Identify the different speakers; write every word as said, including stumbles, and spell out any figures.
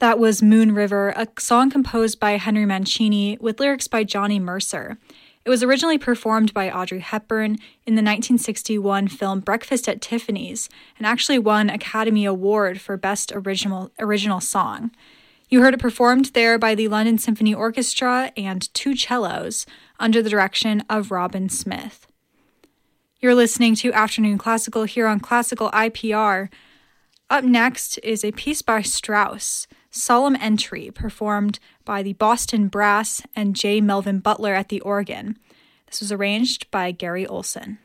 Speaker 1: That was Moon River, a song composed by Henry Mancini with lyrics by Johnny Mercer. It was originally performed by Audrey Hepburn in the nineteen sixty-one film Breakfast at Tiffany's and actually won Academy Award for Best Original, Original Song. You heard it performed there by the London Symphony Orchestra and two cellos under the direction of Robin Smith. You're listening to Afternoon Classical here on Classical I P R. Up next is a piece by Strauss, Solemn Entry, performed by the Boston Brass and J. Melvin Butler at the organ. This was arranged by Gary Olson.